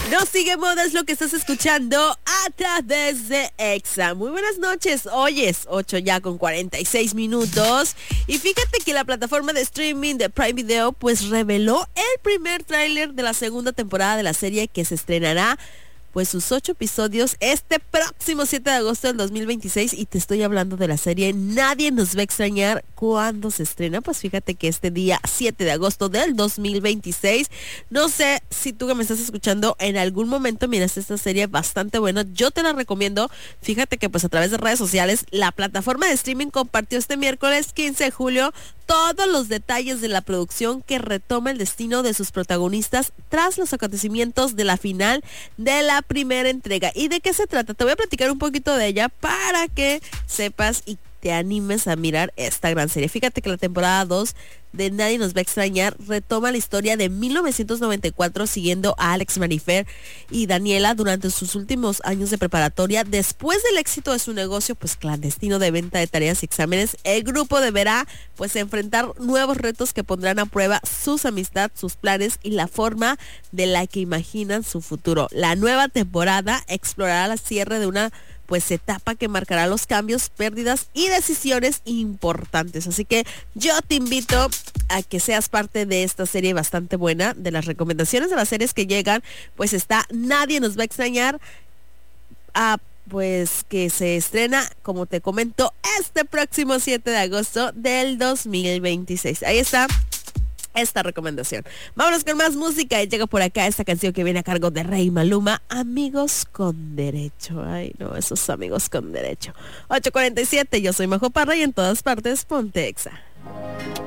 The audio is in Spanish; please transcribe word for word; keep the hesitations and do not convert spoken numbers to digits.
No sigue moda, es lo que estás escuchando a través de Exa. Muy buenas noches, hoy es ocho ya con cuarenta y seis minutos. Y fíjate que la plataforma de streaming de Prime Video pues reveló el primer tráiler de la segunda temporada de la serie que se estrenará pues sus ocho episodios este próximo siete de agosto del dos mil veintiséis, y te estoy hablando de la serie Nadie nos va a extrañar. ¿Cuándo se estrena? Pues fíjate que este día siete de agosto del dos mil veintiséis. No sé si tú que me estás escuchando en algún momento miraste esta serie bastante buena, yo te la recomiendo. Fíjate que pues a través de redes sociales la plataforma de streaming compartió este miércoles quince de julio todos los detalles de la producción que retoma el destino de sus protagonistas tras los acontecimientos de la final de la primera entrega. ¿Y de qué se trata? Te voy a platicar un poquito de ella para que sepas y te animes a mirar esta gran serie. Fíjate que la temporada dos de Nadie nos va a extrañar retoma la historia de mil novecientos noventa y cuatro, siguiendo a Alex Marifer y Daniela durante sus últimos años de preparatoria. Después del éxito de su negocio pues clandestino de venta de tareas y exámenes, el grupo deberá pues enfrentar nuevos retos que pondrán a prueba sus amistades, sus planes y la forma de la que imaginan su futuro. La nueva temporada explorará la cierre de una pues etapa que marcará los cambios, pérdidas y decisiones importantes. Así que yo te invito a que seas parte de esta serie bastante buena. De las recomendaciones de las series que llegan, pues está Nadie nos va a extrañar, a pues que se estrena, como te comento, este próximo siete de agosto del dos mil veintiséis. Ahí está esta recomendación. Vámonos con más música y llega por acá esta canción que viene a cargo de Rey Maluma, Amigos con Derecho. Ay, no, esos amigos con derecho. ocho cuarenta y siete, yo soy Majo Parra y en todas partes ponte Exa.